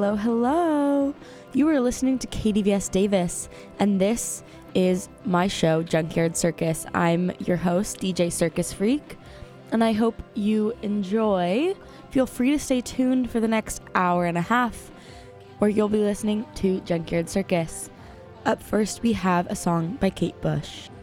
Hello, hello. You are listening to KDVS Davis, and this is my show, Junkyard Circus. I'm your host, DJ Circus Freak, and I hope you enjoy. Feel free to stay tuned for the next hour and a half, where you'll be listening to Junkyard Circus. Up first, we have a song by Kate Bush.